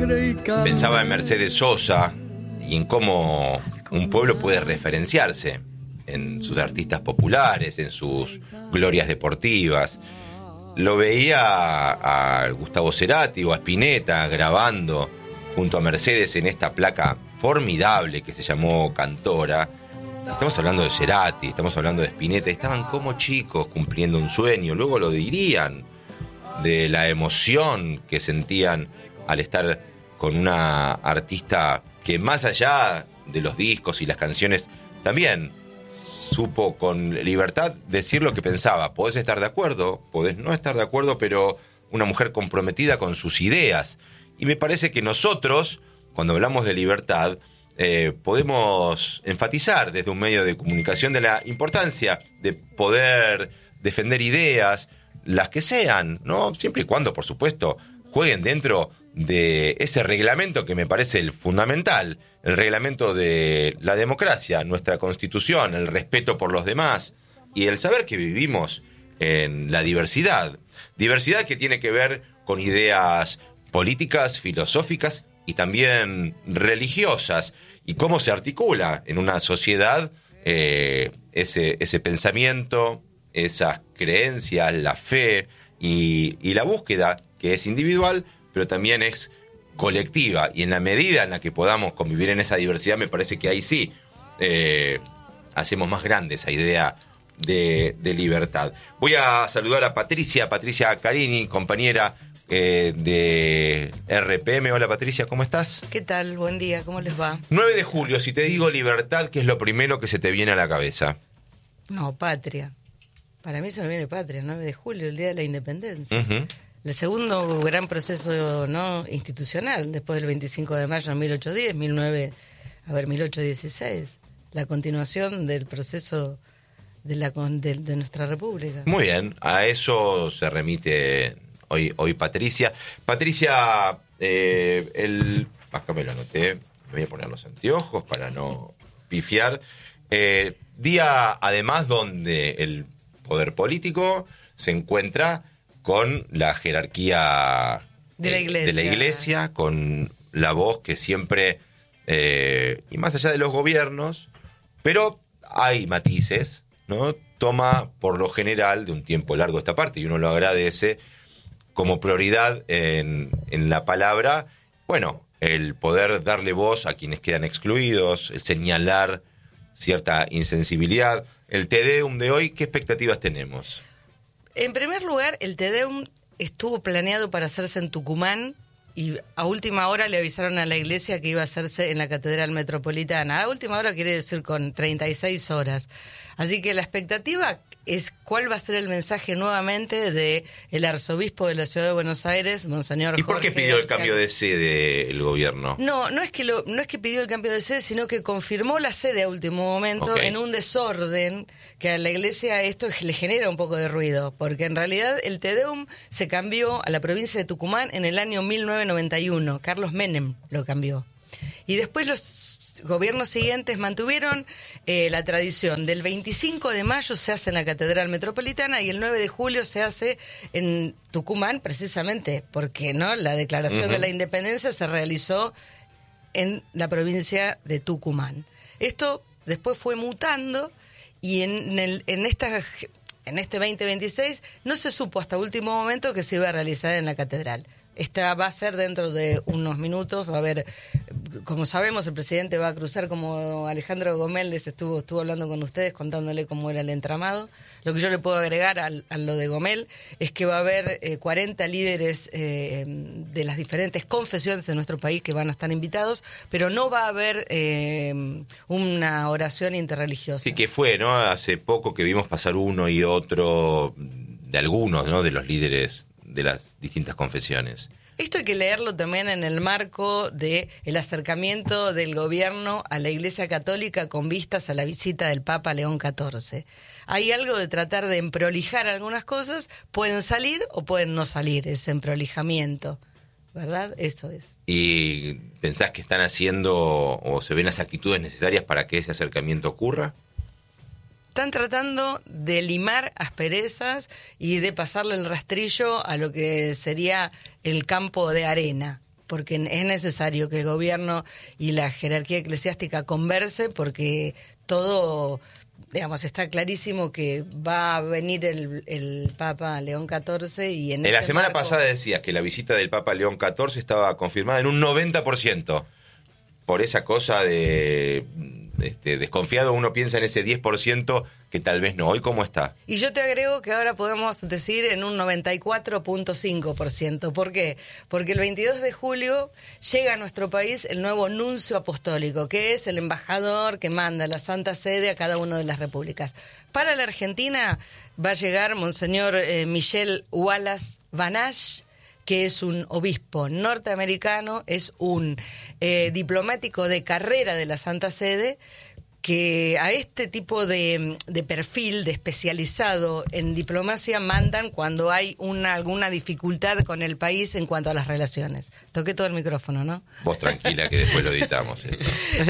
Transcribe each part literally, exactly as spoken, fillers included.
sangre y carne. Pensaba en Mercedes Sosa y en cómo un pueblo puede referenciarse en sus artistas populares, en sus glorias deportivas. Lo veía a, a Gustavo Cerati o a Spinetta grabando junto a Mercedes en esta placa formidable que se llamó Cantora. Estamos hablando de Cerati, estamos hablando de Spinetta. Estaban como chicos cumpliendo un sueño. Luego lo dirían de la emoción que sentían al estar con una artista que, más allá de los discos y las canciones, también supo con libertad decir lo que pensaba. Podés estar de acuerdo, podés no estar de acuerdo, pero una mujer comprometida con sus ideas. Y me parece que nosotros, cuando hablamos de libertad, eh, podemos enfatizar desde un medio de comunicación de la importancia de poder defender ideas, las que sean, ¿no? Siempre y cuando, por supuesto, jueguen dentro de ese reglamento que me parece el fundamental, el reglamento de la democracia, nuestra Constitución, el respeto por los demás y el saber que vivimos en la diversidad. Diversidad que tiene que ver con ideas políticas, filosóficas y también religiosas, y cómo se articula en una sociedad eh, ese, ese pensamiento, esas creencias, la fe y, y la búsqueda, que es individual, pero también es colectiva. Y en la medida en la que podamos convivir en esa diversidad, me parece que ahí sí eh, hacemos más grande esa idea de, de libertad. Voy a saludar a Patricia, Patricia Carini, compañera eh, de R P M. Hola Patricia, ¿cómo estás? ¿Qué tal? Buen día, ¿cómo les va? nueve de julio, si te digo libertad, ¿qué es lo primero que se te viene a la cabeza? No, patria. Para mí se me viene patria, nueve de julio, el día de la independencia. Uh-huh. El segundo gran proceso no institucional, después del veinticinco de mayo de mil ochocientos diez, mil nueve, a ver, mil ochocientos dieciséis. La continuación del proceso de, la, de, de nuestra república. Muy bien, a eso se remite hoy, hoy Patricia. Patricia, eh, el... acá me lo anoté, me voy a poner los anteojos para no pifiar. Eh, día, además, donde el poder político se encuentra con la jerarquía de la iglesia, de la iglesia, con la voz que siempre, eh, y más allá de los gobiernos, pero hay matices, ¿no? Toma por lo general de un tiempo largo esta parte, y uno lo agradece, como prioridad en, en la palabra, bueno, el poder darle voz a quienes quedan excluidos, el señalar cierta insensibilidad. El Te Deum de hoy, ¿qué expectativas tenemos? En primer lugar, el Te Deum estuvo planeado para hacerse en Tucumán y a última hora le avisaron a la iglesia que iba a hacerse en la Catedral Metropolitana. A última hora quiere decir con treinta y seis horas. Así que la expectativa es cuál va a ser el mensaje nuevamente de el arzobispo de la Ciudad de Buenos Aires, Monseñor ¿Y por Jorge qué pidió el García. cambio de sede el gobierno? No, no es que lo, no es que pidió el cambio de sede, sino que confirmó la sede a último momento, Okay. en un desorden que a la iglesia esto le genera un poco de ruido, porque en realidad el Te Deum se cambió a la provincia de Tucumán en el año mil novecientos noventa y uno. Carlos Menem lo cambió. Y después los gobiernos siguientes mantuvieron eh, la tradición. Del veinticinco de mayo se hace en la Catedral Metropolitana y el nueve de julio se hace en Tucumán, precisamente porque no la declaración uh-huh. de la independencia se realizó en la provincia de Tucumán. Esto después fue mutando y en, el, en, esta, en este veinte veintiséis no se supo hasta último momento que se iba a realizar en la Catedral. Esta va a ser dentro de unos minutos, va a haber, como sabemos, el presidente va a cruzar, como Alejandro Gomel les estuvo, estuvo hablando con ustedes, contándole cómo era el entramado. Lo que yo le puedo agregar al, a lo de Gomel es que va a haber eh, cuarenta líderes eh, de las diferentes confesiones de nuestro país que van a estar invitados, pero no va a haber eh, una oración interreligiosa. Sí, que fue, ¿no? Hace poco que vimos pasar uno y otro de algunos, ¿no? De los líderes de las distintas confesiones. Esto hay que leerlo también en el marco de el acercamiento del gobierno a la Iglesia Católica con vistas a la visita del Papa León catorce. Hay algo de tratar de emprolijar algunas cosas, pueden salir o pueden no salir ese emprolijamiento, ¿verdad? Esto es. ¿Y pensás que están haciendo o se ven las actitudes necesarias para que ese acercamiento ocurra? Están tratando de limar asperezas y de pasarle el rastrillo a lo que sería el campo de arena. porque es necesario que el gobierno y la jerarquía eclesiástica converse, porque todo, digamos, está clarísimo que va a venir el, el Papa León catorce y en, en la semana marco... pasada decías que la visita del Papa León catorce estaba confirmada en un noventa por ciento. Por esa cosa de este, desconfiado, uno piensa en ese diez por ciento que tal vez no. ¿Hoy cómo está? Y yo te agrego que ahora podemos decir en un noventa y cuatro punto cinco por ciento. ¿Por qué? Porque el veintidós de julio llega a nuestro país el nuevo nuncio apostólico, que es el embajador que manda la Santa Sede a cada una de las repúblicas. Para la Argentina va a llegar Monseñor eh, Michel Wallace Vanash, que es un obispo norteamericano, es un eh, diplomático de carrera de la Santa Sede, que a este tipo de, de perfil, de especializado en diplomacia, mandan cuando hay una alguna dificultad con el país en cuanto a las relaciones. Toqué todo el micrófono, ¿no? Vos tranquila, que después lo editamos. ¿eh?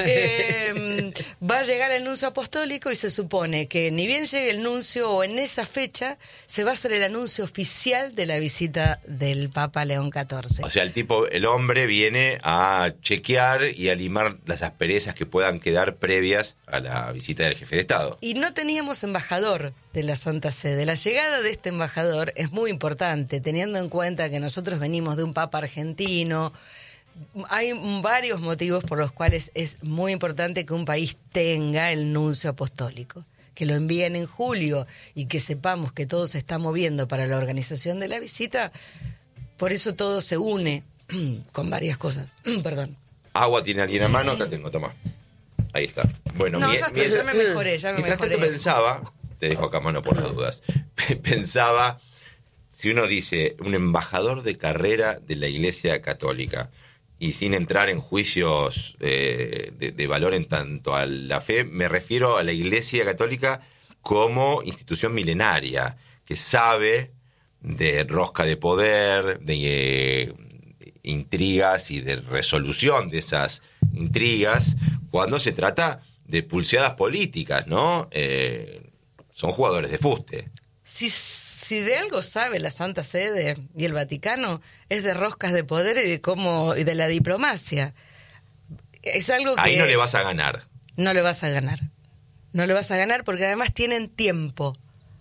eh, va a llegar el nuncio apostólico y se supone que ni bien llegue el nuncio o en esa fecha, se va a hacer el anuncio oficial de la visita del Papa León catorce. O sea, el tipo, el hombre viene a chequear y a limar las asperezas que puedan quedar previas a la visita del jefe de Estado. Y no teníamos embajador de la Santa Sede. La llegada de este embajador es muy importante, teniendo en cuenta que nosotros venimos de un papa argentino. Hay varios motivos por los cuales es muy importante que un país tenga el nuncio apostólico. Que lo envíen en julio y que sepamos que todo se está moviendo para la organización de la visita. Por eso todo se une con varias cosas. Perdón. Agua tiene alguien a mano, acá tengo, toma. Ahí está. Bueno, no, mi, ya, mi, está, ya me mejoré, ya me mientras mejoré. tanto pensaba, te dejo acá a mano por las dudas, pensaba, si uno dice un embajador de carrera de la Iglesia Católica, y sin entrar en juicios eh, de, de valor en tanto a la fe, me refiero a la Iglesia Católica como institución milenaria, que sabe de rosca de poder, de eh, intrigas y de resolución de esas intrigas, cuando se trata de pulseadas políticas, ¿no? Eh, son jugadores de fuste. Si, si de algo sabe la Santa Sede y el Vaticano, es de roscas de poder y de cómo y de la diplomacia. Es algo que... Ahí no le vas a ganar. No le vas a ganar. No le vas a ganar porque además tienen tiempo.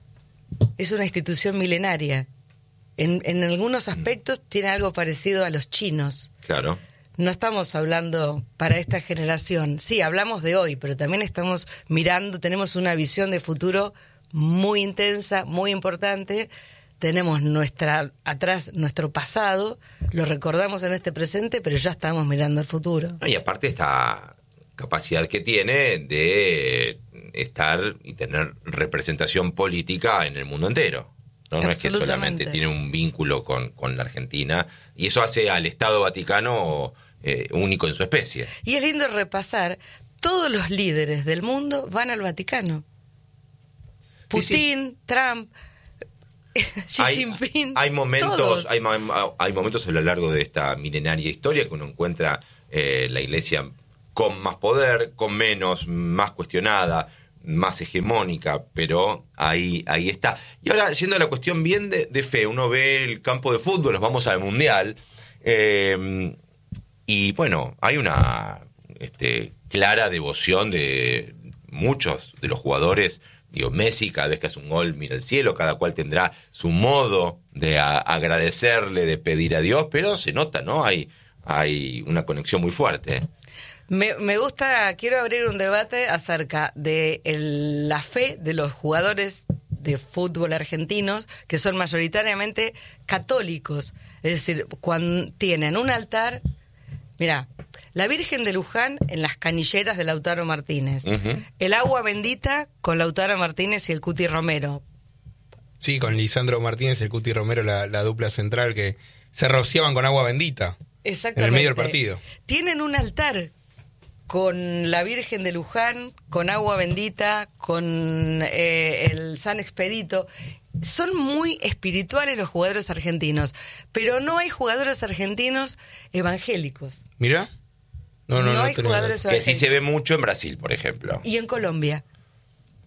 Es una institución milenaria. En, en algunos aspectos tiene algo parecido a los chinos. Claro. No estamos hablando para esta generación. Sí, hablamos de hoy, pero también estamos mirando, tenemos una visión de futuro muy intensa, muy importante. Tenemos nuestra atrás nuestro pasado, lo recordamos en este presente, pero ya estamos mirando el futuro. Y aparte esta capacidad que tiene de estar y tener representación política en el mundo entero. No, no es que solamente tiene un vínculo con, con la Argentina, y eso hace al Estado Vaticano eh, único en su especie. Y es lindo repasar, todos los líderes del mundo van al Vaticano. Putin, sí, sí. Trump, Xi hay, Jinping. Hay momentos, todos. hay, hay momentos a lo largo de esta milenaria historia que uno encuentra eh, la Iglesia con más poder, con menos, más cuestionada, más hegemónica, pero ahí, ahí está. Y ahora, yendo a la cuestión bien de, de fe, uno ve el campo de fútbol, nos vamos al Mundial, eh, y bueno, hay una este, clara devoción de muchos de los jugadores. Digo, Messi cada vez que hace un gol mira al cielo, cada cual tendrá su modo de a, agradecerle, de pedir a Dios, pero se nota, ¿no? Hay, hay una conexión muy fuerte, ¿eh? Me, me gusta, quiero abrir un debate acerca de el, la fe de los jugadores de fútbol argentinos, que son mayoritariamente católicos. Es decir, cuando tienen un altar, mirá, la Virgen de Luján en las canilleras de Lautaro Martínez, uh-huh. El agua bendita con Lautaro Martínez y el Cuti Romero. Sí, con Lisandro Martínez y el Cuti Romero, la, la dupla central que se rociaban con agua bendita. Exactamente. En el medio del partido. Tienen un altar con la Virgen de Luján, con agua bendita, con eh, el San Expedito. Son muy espirituales los jugadores argentinos, pero no hay jugadores argentinos evangélicos. Mira, no, no, no, no hay jugadores que sí se ve mucho en Brasil, por ejemplo. Y en Colombia.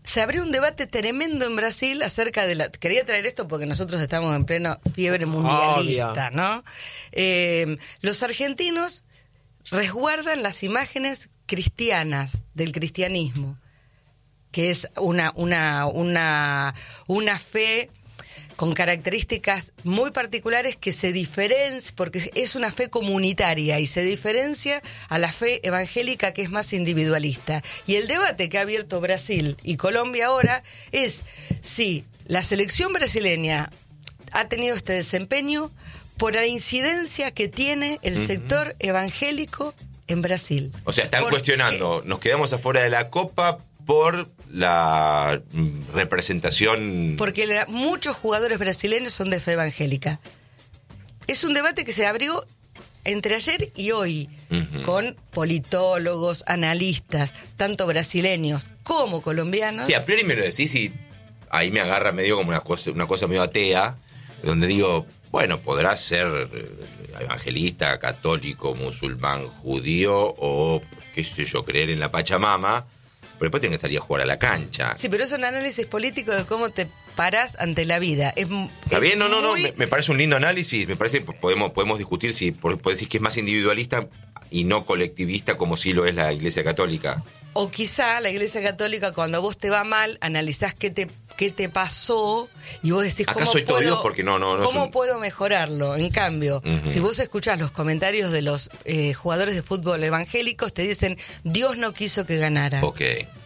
se abrió un debate tremendo en Brasil acerca de la... Quería traer esto porque nosotros estamos en plena fiebre mundialista, Obvio. ¿no? Eh, los argentinos resguardan las imágenes cristianas del cristianismo, que es una, una, una, una fe con características muy particulares que se diferencia, porque es una fe comunitaria y se diferencia a la fe evangélica, que es más individualista. Y el debate que ha abierto Brasil y Colombia ahora es si la selección brasileña ha tenido este desempeño por la incidencia que tiene el uh-huh. sector evangélico en Brasil. O sea, están Porque, cuestionando, nos quedamos afuera de la Copa por la representación... Porque la, muchos jugadores brasileños son de fe evangélica. Es un debate que se abrió entre ayer y hoy, uh-huh. con politólogos, analistas, tanto brasileños como colombianos. Sí, a priori me lo decís y ahí me agarra medio como una cosa, una cosa medio atea, donde digo, bueno, podrás ser evangelista, católico, musulmán, judío o, qué sé yo, creer en la Pachamama, pero después tienes que salir a jugar a la cancha. Sí, pero es un análisis político de cómo te parás ante la vida. Es, Está es bien, no, no, no, muy... me, me parece un lindo análisis, me parece que podemos, podemos discutir si puedes decir que es más individualista y no colectivista como sí lo es la Iglesia Católica. O quizá la Iglesia Católica, cuando vos te va mal, analizás qué te, qué te pasó y vos decís, Acá ¿cómo soy todo puedo, Dios porque no, no, no ¿cómo un... puedo mejorarlo? En cambio, uh-huh. si vos escuchás los comentarios de los eh, jugadores de fútbol evangélicos, te dicen, Dios no quiso que ganara. Ok.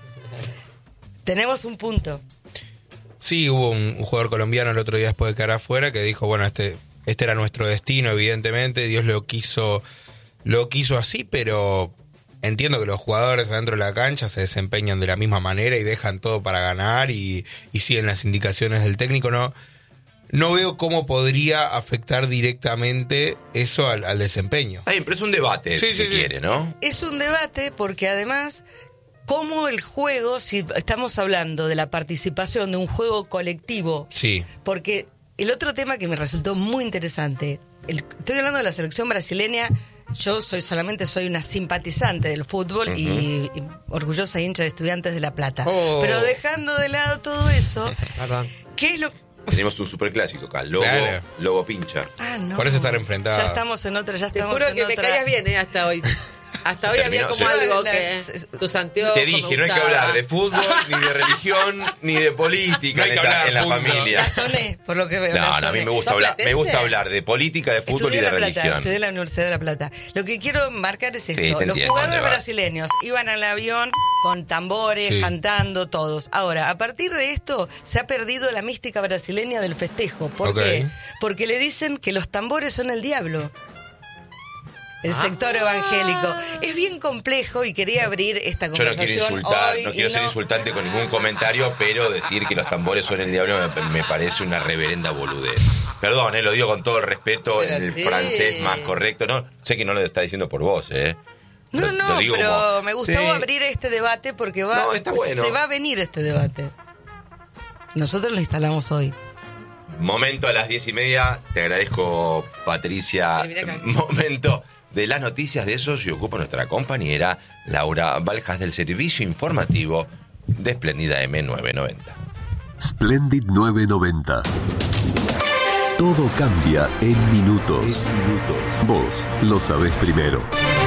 Tenemos un punto. Sí, hubo un, un jugador colombiano el otro día después de quedar afuera que dijo, bueno, este este era nuestro destino, evidentemente, Dios lo quiso lo quiso así, pero entiendo que los jugadores adentro de la cancha se desempeñan de la misma manera y dejan todo para ganar y, y siguen las indicaciones del técnico. No, no veo cómo podría afectar directamente eso al, al desempeño. Ay, pero es un debate, sí, si sí, quiere, sí. ¿no? Es un debate porque además... Cómo el juego, si estamos hablando de la participación de un juego colectivo, sí. Porque el otro tema que me resultó muy interesante, el, estoy hablando de la selección brasileña, yo soy solamente soy una simpatizante del fútbol uh-huh. y, y orgullosa hincha de Estudiantes de La Plata, oh. pero dejando de lado todo eso, ¿qué es lo Tenemos un superclásico acá, Lobo, claro. Lobo pincha. Ah, no. Por eso estar enfrentados. Ya estamos en otra, ya Te estamos juro en que otra. me caías bien, ¿eh? Hasta hoy. Hasta hoy Terminó, había como sí. algo La- que la- tus anteojos Te dije, no hay que hablar de fútbol, ni de religión, ni de política No hay en, que esta- hablar, en la punto. familia. La soné, por lo que veo. No, la no, a mí soné. me gusta ¿Sos hablar, me platense? gusta hablar de política, de fútbol Estudié y de en La Plata, religión. estudié en la Universidad de La Plata. Lo que quiero marcar es esto. Sí, te Los entiendo, jugadores ¿dónde vas? brasileños iban al avión con tambores, Sí. cantando, todos. Ahora, a partir de esto, se ha perdido la mística brasileña del festejo. ¿Por Ok. qué? Porque le dicen que los tambores son el diablo. El Ah. sector evangélico. Es bien complejo y quería abrir esta Yo no conversación quiero insultar, hoy no y quiero ser insultante con ningún comentario, pero decir que los tambores son el diablo me, me parece una reverenda boludez. Perdón, eh, lo digo con todo el respeto Pero en el sí. francés más correcto. No, sé que no lo está diciendo por vos, ¿eh? No, Lo- no, lo digo pero como- me gustó Sí. abrir este debate porque va, No, está bueno. se va a venir este debate. Nosotros lo instalamos hoy. Momento a las diez y media. Te agradezco, Patricia. Mira, mira acá. Momento de las noticias de eso se ocupa nuestra compañera Laura Valjas del Servicio Informativo de Espléndida eme novecientos noventa. Splendid novecientos noventa. Todo cambia en minutos. Vos lo sabés primero.